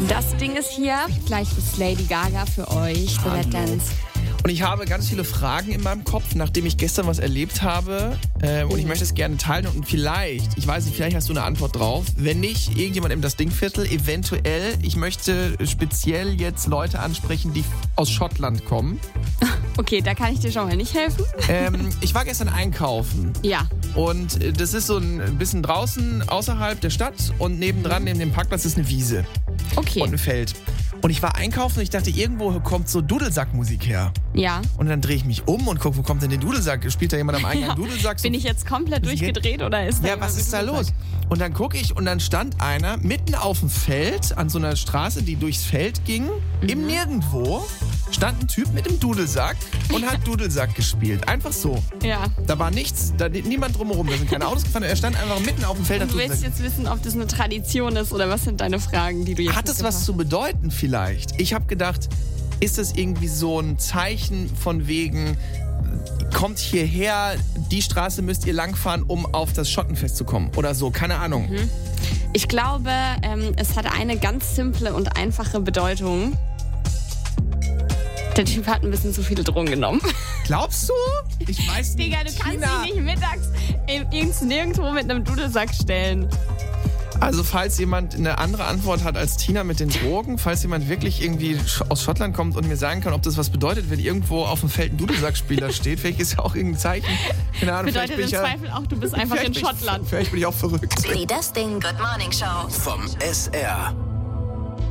Das Ding ist hier. Gleich ist Lady Gaga für euch. The Red Dance. Und ich habe ganz viele Fragen in meinem Kopf, nachdem ich gestern was erlebt habe. Und ich möchte es gerne teilen. Und vielleicht, ich weiß nicht, vielleicht hast du eine Antwort drauf. Wenn nicht, irgendjemand im Das Dingviertel, eventuell. Ich möchte speziell jetzt Leute ansprechen, die aus Schottland kommen. Okay, da kann ich dir schon mal nicht helfen. Ich war gestern einkaufen. Ja. Und das ist so ein bisschen draußen, außerhalb der Stadt. Und nebendran, neben dem Parkplatz, ist eine Wiese. Okay. Und ein Feld. Und ich war einkaufen und ich dachte, irgendwo kommt so Dudelsackmusik her. Ja. Und dann drehe ich mich um und gucke, wo kommt denn der Dudelsack? Spielt da jemand am Eingang Dudelsack? So, bin ich jetzt komplett durchgedreht oder ist da ja, was ist da los? Und dann gucke ich und dann stand einer mitten auf dem Feld, an so einer Straße, die durchs Feld ging. Im Nirgendwo stand ein Typ mit dem Dudelsack und hat Dudelsack gespielt. Einfach so. Ja. Da war nichts, da niemand drumherum. Da sind keine Autos gefahren. Er stand einfach mitten auf dem Feld. Und du willst jetzt wissen, ob das eine Tradition ist oder was sind deine Fragen, die du jetzt Hat es was zu bedeuten vielleicht? Ich habe gedacht, ist das irgendwie so ein Zeichen von wegen, kommt hierher, die Straße müsst ihr langfahren, um auf das Schottenfest zu kommen oder so, keine Ahnung. Ich glaube, es hat eine ganz simple und einfache Bedeutung. Der Typ hat ein bisschen zu viele Drogen genommen. Glaubst du? Ich weiß nicht. Digga, du kannst dich nicht mittags nirgendwo mit einem Dudelsack stellen. Also falls jemand eine andere Antwort hat als Tina mit den Drogen, falls jemand wirklich irgendwie aus Schottland kommt und mir sagen kann, ob das was bedeutet, wenn irgendwo auf dem Feld ein Dudelsackspieler steht, vielleicht ist ja auch irgendein Zeichen. Keine Ahnung, bedeutet im Zweifel auch, du bist einfach in Schottland. Vielleicht bin ich auch verrückt. Die Das Ding Good Morning Show vom SR.